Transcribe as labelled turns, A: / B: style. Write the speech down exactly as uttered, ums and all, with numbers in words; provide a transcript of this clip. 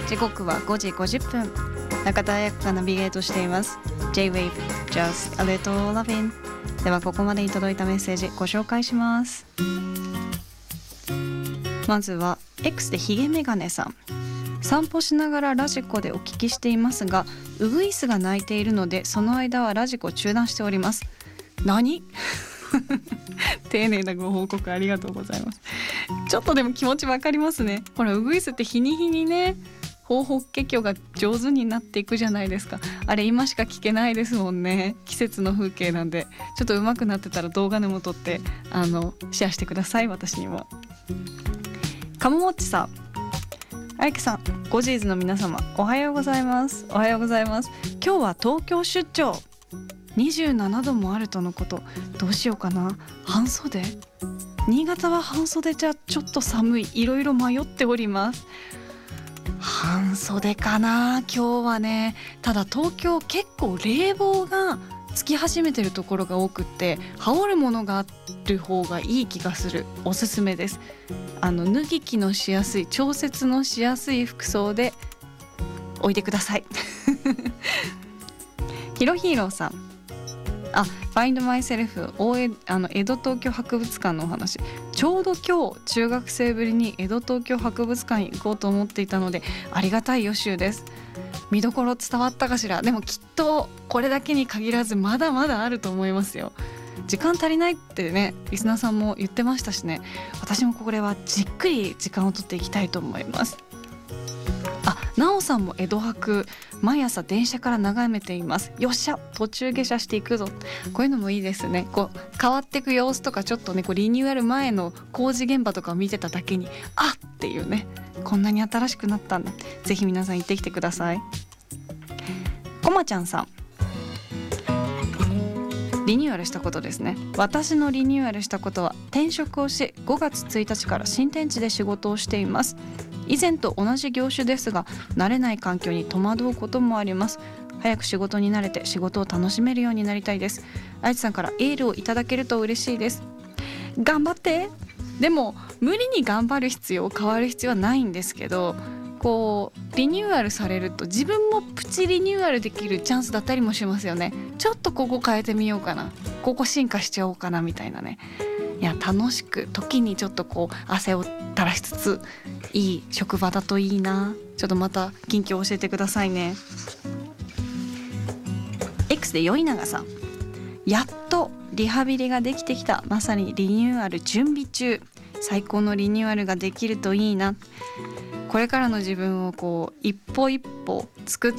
A: 時刻はごじごじゅっぷん。中田彩子がナビゲートしています J-Wave Just a Little Lovin'。 ではここまでに届いたメッセージご紹介します。まずは X でヒゲメガネさん。散歩しながらラジコでお聞きしていますが、ウグイスが鳴いているのでその間はラジコ中断しております。何丁寧なご報告ありがとうございます。ちょっとでも気持ちわかりますね。ほらウグイスって日に日にねホウホッケキョが上手になっていくじゃないですか。あれ今しか聞けないですもんね。季節の風景なんで、ちょっと上手くなってたら動画でも撮ってあのシェアしてください。私にも。カモモッチさん、あゆきさん、ゴジーズの皆様おはようございます。おはようございます。今日は東京出張、にじゅうななどもあるとのこと。どうしようかな、半袖。新潟は半袖じゃちょっと寒い。いろいろ迷っております。半袖かな今日はね。ただ東京結構冷房がつき始めてるところが多くって、羽織るものがある方がいい気がする。おすすめです。あの脱ぎ着のしやすい、調節のしやすい服装でおいてくださいヒロヒーローさん、あ、Find Myself 大江あの江戸東京博物館のお話。ちょうど今日中学生ぶりに江戸東京博物館に行こうと思っていたのでありがたい予習です。見どころ伝わったかしら。でもきっとこれだけに限らずまだまだあると思いますよ。時間足りないってねリスナーさんも言ってましたしね。私もこれはじっくり時間を取っていきたいと思います。あ、なおさんも江戸博毎朝電車から眺めています。よっしゃ途中下車していくぞ。こういうのもいいですね。こう変わっていく様子とか、ちょっとねこうリニューアル前の工事現場とかを見てただけにあっていうね、こんなに新しくなったんだ。ぜひ皆さん行ってきてください。こまちゃんさん、リニューアルしたことですね。私のリニューアルしたことは転職をしごがつついたちから新天地で仕事をしています。以前と同じ業種ですが慣れない環境に戸惑うこともあります。早く仕事に慣れて仕事を楽しめるようになりたいです。あいちさんからエールをいただけると嬉しいです。頑張って。でも無理に頑張る必要変わる必要はないんですけど、こうリニューアルされると自分もプチリニューアルできるチャンスだったりもしますよね。ちょっとここ変えてみようかな、ここ進化しちゃおうかなみたいなね。いや楽しく、時にちょっとこう汗を垂らしつついい職場だといいな。ちょっとまた近況教えてくださいね。 X でよいながさん、やっとリハビリができてきた。まさにリニューアル準備中。最高のリニューアルができるといいな。これからの自分をこう一歩一歩作っ